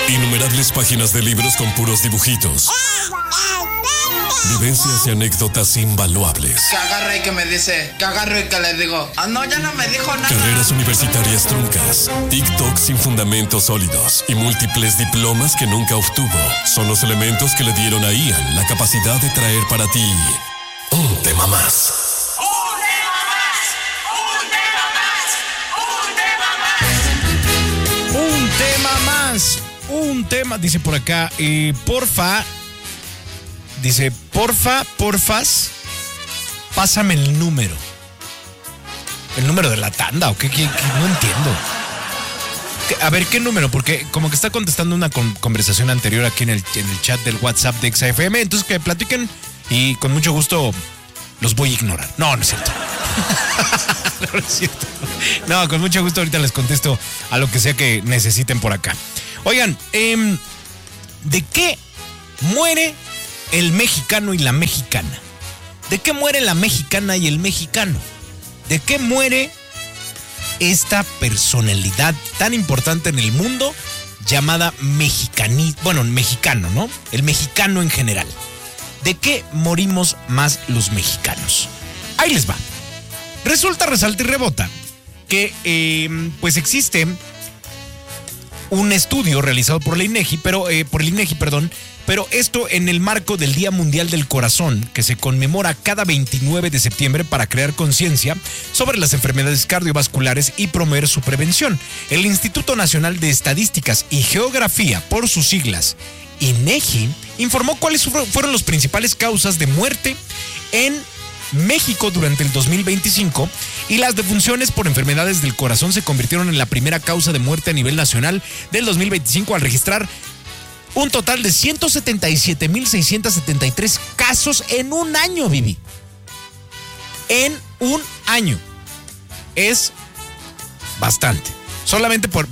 Innumerables páginas de libros con puros dibujitos. Vivencias y anécdotas invaluables. Que agarra y que me dice, que agarro y que le digo, no, ya no me dijo nada. Carreras universitarias truncas, TikTok sin fundamentos sólidos y múltiples diplomas que nunca obtuvo son los elementos que le dieron a Ian la capacidad de traer para ti un tema más. Un tema, dice por acá, porfas, pásame el número. ¿El número de la tanda o qué? No entiendo. A ver, ¿qué número? Porque como que está contestando una conversación anterior aquí en el chat del WhatsApp de XFM, entonces que platiquen y con mucho gusto los voy a ignorar. No es cierto. No es cierto. No, con mucho gusto ahorita les contesto a lo que sea que necesiten por acá. Oigan, ¿de qué muere el mexicano y la mexicana? ¿De qué muere la mexicana y el mexicano? ¿De qué muere esta personalidad tan importante en el mundo llamada mexicano, ¿no? El mexicano en general. ¿De qué morimos más los mexicanos? Ahí les va. Resulta, resalta y rebota que pues existe un estudio realizado por el INEGI, pero esto en el marco del Día Mundial del Corazón, que se conmemora cada 29 de septiembre para crear conciencia sobre las enfermedades cardiovasculares y promover su prevención. El Instituto Nacional de Estadísticas y Geografía, por sus siglas, INEGI, informó cuáles fueron las principales causas de muerte en México durante el 2025 y las defunciones por enfermedades del corazón se convirtieron en la primera causa de muerte a nivel nacional del 2025 al registrar un total de 177,673 casos en un año, Vivi. En un año. Es bastante. Solamente por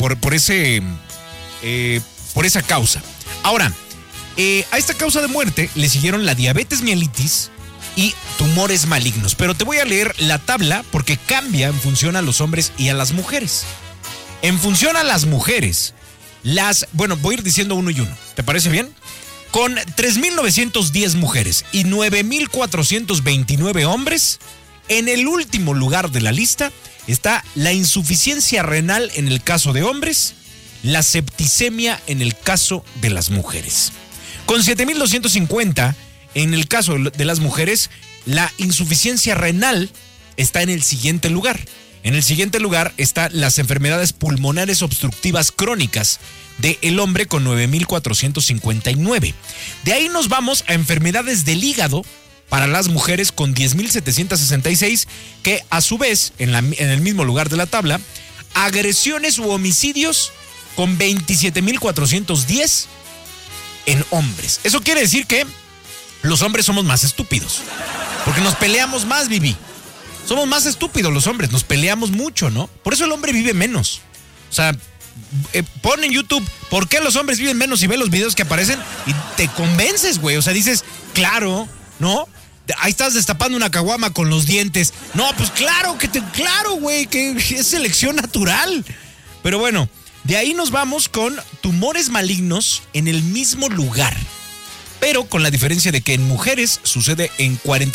esa causa. Ahora, a esta causa de muerte le siguieron la diabetes mellitus y tumores malignos. Pero te voy a leer la tabla porque cambia en función a los hombres y a las mujeres. En función a las mujeres, voy a ir diciendo uno y uno. ¿Te parece bien? Con 3,910 mujeres y 9,429 hombres, en el último lugar de la lista está la insuficiencia renal en el caso de hombres, la septicemia en el caso de las mujeres. Con 7,250 en el caso de las mujeres, la insuficiencia renal está en el siguiente lugar. En el siguiente lugar están las enfermedades pulmonares obstructivas crónicas del hombre con 9,459. De ahí nos vamos a enfermedades del hígado para las mujeres con 10,766, que a su vez, en el mismo lugar de la tabla, agresiones u homicidios con 27,410 en hombres. Eso quiere decir que los hombres somos más estúpidos, porque nos peleamos más, Vivi. Somos más estúpidos los hombres, nos peleamos mucho, ¿no? Por eso el hombre vive menos. O sea, pon en YouTube ¿por qué los hombres viven menos? Y ve los videos que aparecen y te convences, güey. O sea, dices, claro, ¿no? Ahí estás destapando una caguama con los dientes. No, pues claro, güey, que es selección natural. Pero bueno, de ahí nos vamos con tumores malignos en el mismo lugar. Pero con la diferencia de que en mujeres sucede con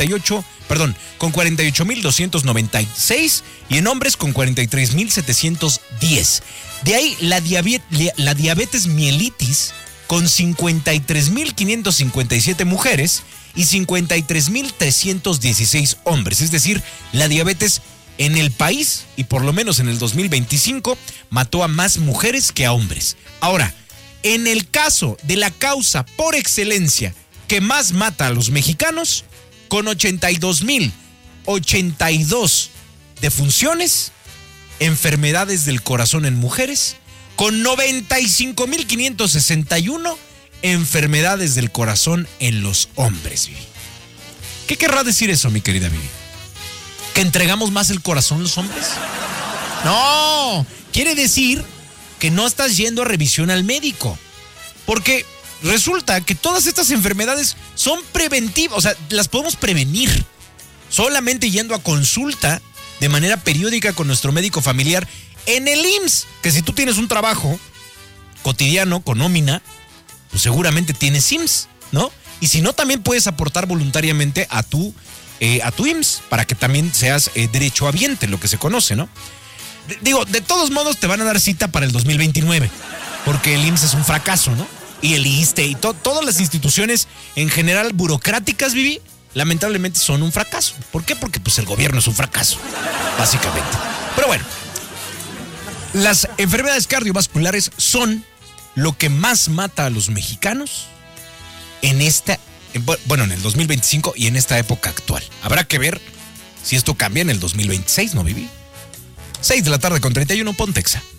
48,296 y en hombres con 43,710. De ahí la diabetes mellitus con 53,557 mujeres y 53,316 hombres. Es decir, la diabetes en el país, y por lo menos en el 2025, mató a más mujeres que a hombres. Ahora, en el caso de la causa por excelencia que más mata a los mexicanos, con 82,082 defunciones, enfermedades del corazón en mujeres, con 95,561 enfermedades del corazón en los hombres, Vivi. ¿Qué querrá decir eso, mi querida Vivi? ¿Que entregamos más el corazón los hombres? No, quiere decir que no estás yendo a revisión al médico. Porque resulta que todas estas enfermedades son preventivas, o sea, las podemos prevenir solamente yendo a consulta de manera periódica con nuestro médico familiar en el IMSS. Que si tú tienes un trabajo cotidiano con nómina, pues seguramente tienes IMSS, ¿no? Y si no, también puedes aportar voluntariamente a tu IMSS para que también seas derechohabiente, lo que se conoce, ¿no? Digo, de todos modos te van a dar cita para el 2029, porque el IMSS es un fracaso, ¿no? Y el ISSSTE y todas las instituciones en general burocráticas, Vivi, lamentablemente son un fracaso. ¿Por qué? Porque pues el gobierno es un fracaso, básicamente. Pero bueno, las enfermedades cardiovasculares son lo que más mata a los mexicanos en el 2025 y en esta época actual. Habrá que ver si esto cambia en el 2026, ¿no, Vivi? 6 de la tarde con 31, Pontexa.